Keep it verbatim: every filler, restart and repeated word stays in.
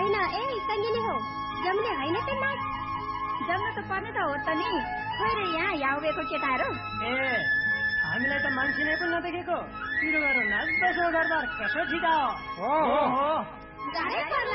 होइन ए सङ्गिनी हो जम्ने होइन त नाच जम्न त पर्ने त हो त नि खोइ रे यहाँ याउबेको केटाहरू ए हामीलाई त मान्छे नै पनि नदेखेको सुरु गरौँ नाच बसो गर्दा कसो छिटा हो